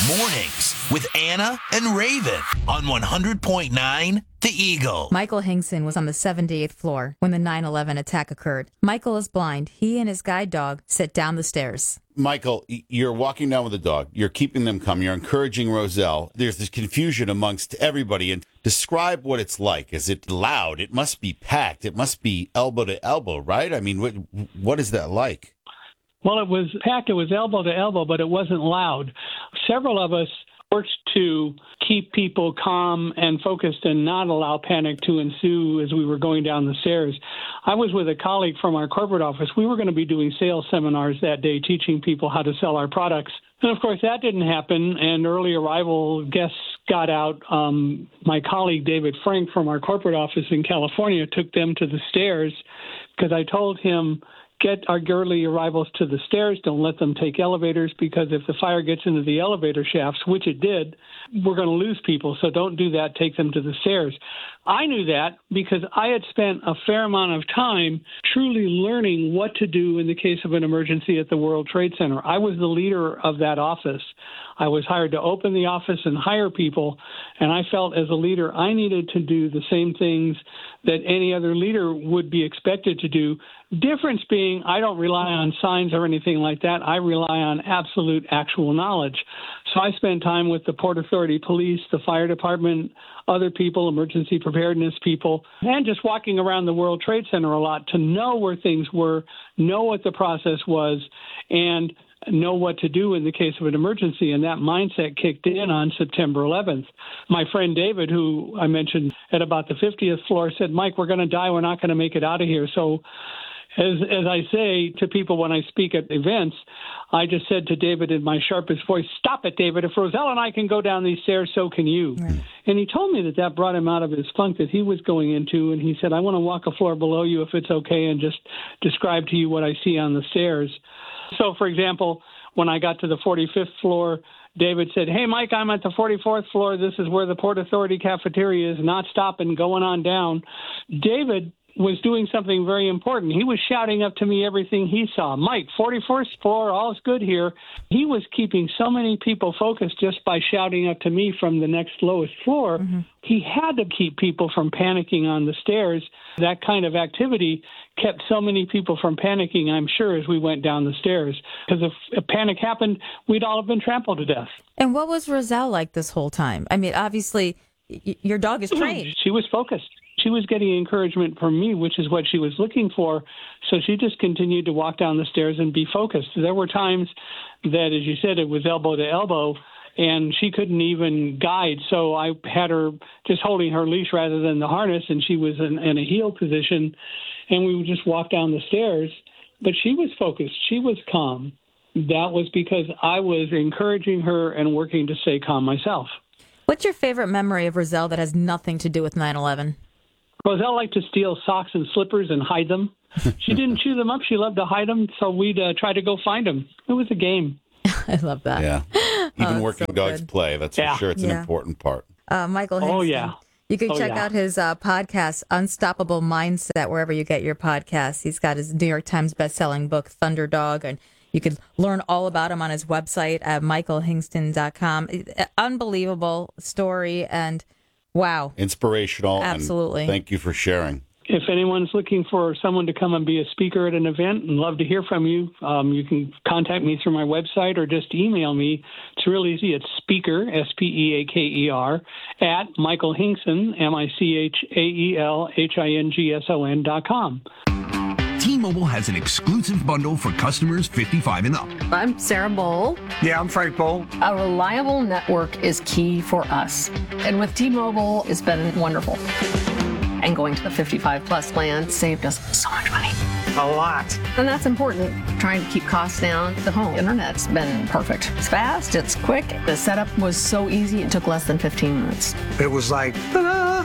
Mornings with Anna and Raven on 100.9 The Eagle. Michael Hinkson was on the 78th floor when the 9/11 attack occurred. Michael is blind. He and his guide dog sit down the stairs. Michael, you're walking down with the dog. You're keeping them calm. You're encouraging Roselle. There's this confusion amongst everybody. And describe what it's like. Is it loud? It must be packed. It must be elbow to elbow, right? I mean, what is that like? Well, it was packed. It was elbow to elbow, but it wasn't loud. Several of us worked to keep people calm and focused and not allow panic to ensue as we were going down the stairs. I was with a colleague from our corporate office. We were going to be doing sales seminars that day, teaching people how to sell our products. And, of course, that didn't happen, and early arrival guests got out. My colleague, David Frank, from our corporate office in California, took them to the stairs because I told him, get our early arrivals to the stairs. Don't let them take elevators, because if the fire gets into the elevator shafts, which it did, we're going to lose people. So don't do that. Take them to the stairs. I knew that because I had spent a fair amount of time truly learning what to do in the case of an emergency at the World Trade Center. I was the leader of that office. I was hired to open the office and hire people, and I felt as a leader I needed to do the same things that any other leader would be expected to do. Difference being, I don't rely on signs or anything like that. I rely on absolute actual knowledge. So I spent time with the Port Authority Police, the fire department, other people, emergency preparedness people, and just walking around the World Trade Center a lot to know where things were, know what the process was, and know what to do in the case of an emergency. And that mindset kicked in on September 11th. My friend David, who I mentioned at about the 50th floor, said, Mike, we're going to die. We're not going to make it out of here. So as I say to people when I speak at events, I just said to David in my sharpest voice, stop it, David. If Roselle and I can go down these stairs, so can you. Right. And he told me that brought him out of his funk that he was going into. And he said, I want to walk a floor below you if it's okay and just describe to you what I see on the stairs. So, for example, when I got to the 45th floor, David said, hey, Mike, I'm at the 44th floor. This is where the Port Authority cafeteria is, not stopping, going on down. David was doing something very important. He was shouting up to me everything he saw. Mike, 44th floor, all's good here. He was keeping so many people focused just by shouting up to me from the next lowest floor. Mm-hmm. He had to keep people from panicking on the stairs. That kind of activity kept so many people from panicking, I'm sure, as we went down the stairs. Because if a panic happened, we'd all have been trampled to death. And what was Roselle like this whole time? I mean, obviously, your dog is trained. She was focused. She was getting encouragement from me, which is what she was looking for. So she just continued to walk down the stairs and be focused. There were times that, as you said, it was elbow to elbow, and she couldn't even guide. So I had her just holding her leash rather than the harness, and she was in a heel position, and we would just walk down the stairs. But she was focused. She was calm. That was because I was encouraging her and working to stay calm myself. What's your favorite memory of Roselle that has nothing to do with 9/11? Roselle liked to steal socks and slippers and hide them. She didn't chew them up. She loved to hide them, so we'd try to go find them. It was a game. I love that. Yeah. Even working dogs play, that's for sure. It's an important part. Michael Hinkson. Oh, yeah. You can check out his podcast, Unstoppable Mindset, wherever you get your podcasts. He's got his New York Times bestselling book, Thunderdog, and you can learn all about him on his website at michaelhinkson.com. Unbelievable story, and wow. Inspirational. Absolutely. And thank you for sharing. If anyone's looking for someone to come and be a speaker at an event, and love to hear from you, you can contact me through my website or just email me. It's real easy. It's speaker, SPEAKER, at Michael Hinkson, MICHAELHINGSON.com. T-Mobile has an exclusive bundle for customers 55 and up. I'm Sarah Bowl. Yeah, I'm Frank Bowl. A reliable network is key for us. And with T-Mobile, it's been wonderful. And going to the 55 plus plan saved us so much money. A lot. And that's important. Trying to keep costs down. The home internet's been perfect. It's fast, it's quick. The setup was so easy, it took less than 15 minutes. It was like, ta-da!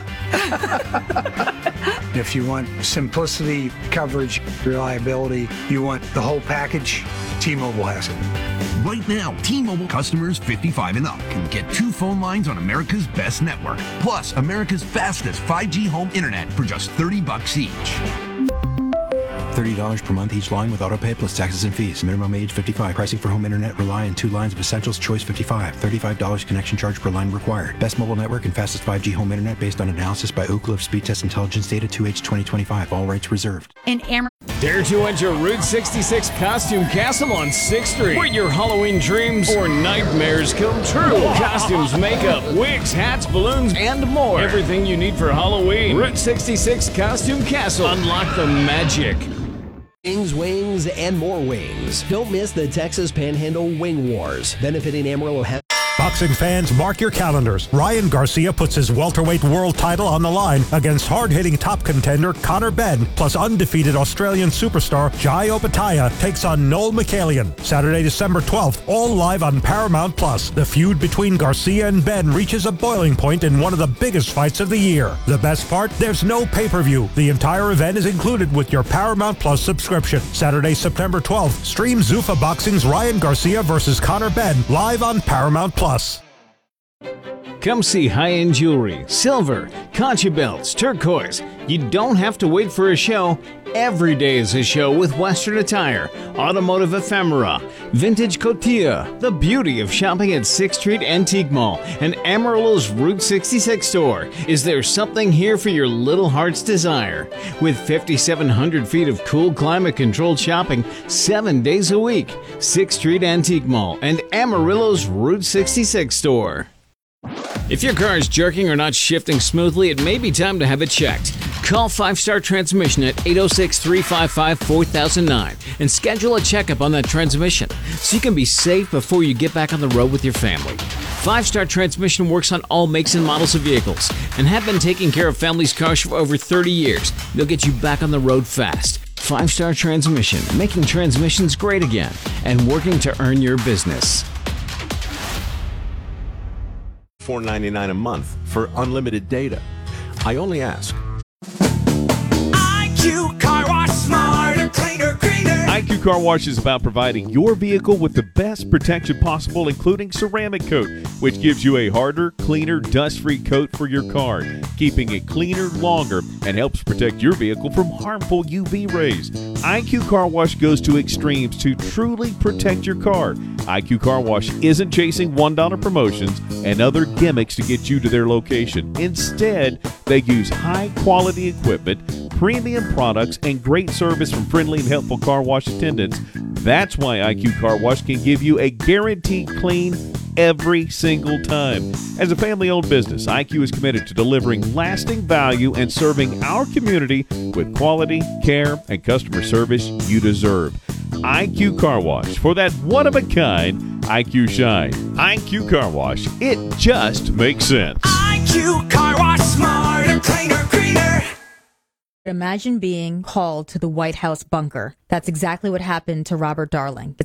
If you want simplicity, coverage, reliability, you want the whole package, T-Mobile has it. Right now, T-Mobile customers 55 and up can get 2 phone lines on America's best network, plus America's fastest 5G home internet for just $30 each. $30 per month each line with autopay plus taxes and fees. Minimum age 55. Pricing for home internet rely on 2 lines of Essentials Choice 55. $35 connection charge per line required. Best mobile network and fastest 5G home internet based on analysis by Ookla of Speed Test Intelligence data 2H 2025. All rights reserved. Dare to enter Route 66 Costume Castle on 6th Street, where your Halloween dreams or nightmares come true. Costumes, makeup, wigs, hats, balloons, and more. Everything you need for Halloween. Route 66 Costume Castle. Unlock the magic. Wings, and more wings. Don't miss the Texas Panhandle Wing Wars, benefiting Amarillo. Boxing fans, mark your calendars. Ryan Garcia puts his welterweight world title on the line against hard-hitting top contender Conor Benn, plus undefeated Australian superstar Jai Opetaia takes on Noel McCallion. Saturday, December 12th, all live on Paramount+. The feud between Garcia and Benn reaches a boiling point in one of the biggest fights of the year. The best part? There's no pay-per-view. The entire event is included with your Paramount+ subscription. Saturday, September 12th, stream Zuffa Boxing's Ryan Garcia versus Conor Benn live on Paramount+. Come see high-end jewelry, silver, concha belts, turquoise. You don't have to wait for a show. Every day is a show with Western attire, automotive ephemera, vintage cotilla, the beauty of shopping at 6th Street Antique Mall and Amarillo's Route 66 store. Is there something here for your little heart's desire? With 5,700 feet of cool climate-controlled shopping 7 days a week, 6th Street Antique Mall and Amarillo's Route 66 store. If your car is jerking or not shifting smoothly, it may be time to have it checked. Call 5-Star Transmission at 806-355-4009 and schedule a checkup on that transmission so you can be safe before you get back on the road with your family. 5-Star Transmission works on all makes and models of vehicles and have been taking care of families' cars for over 30 years. They'll get you back on the road fast. 5-Star Transmission, making transmissions great again and working to earn your business. $4.99 a month for unlimited data. I only ask. IQ Car Wash, smarter, cleaner, greener. IQ Car Wash is about providing your vehicle with the best protection possible, including ceramic coat, which gives you a harder, cleaner, dust-free coat for your car, keeping it cleaner longer and helps protect your vehicle from harmful UV rays. IQ Car Wash goes to extremes to truly protect your car. IQ Car Wash isn't chasing $1 promotions and other gimmicks to get you to their location. Instead, they use high-quality equipment, premium products, and great service from friendly and helpful car wash attendants. That's why IQ Car Wash can give you a guaranteed clean every single time. As a family-owned business, IQ is committed to delivering lasting value and serving our community with quality, care, and customer service you deserve. IQ Car Wash, for that one-of-a-kind IQ shine. IQ Car Wash, it just makes sense. IQ Car Wash, smarter, cleaner, greener. Imagine being called to the White House bunker. That's exactly what happened to Robert Darling.